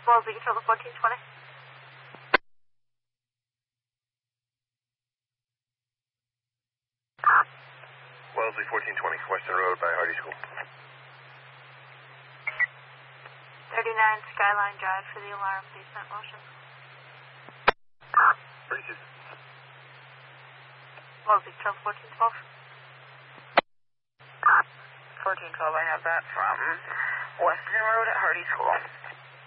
Wellesley, control the 1420. Wellesley 1420, Western Road by Hardy School. 39 Skyline Drive for the alarm, basement motion. Braces. Wellesley, control 1412. 1412, I have that from Western Road at Hardy School.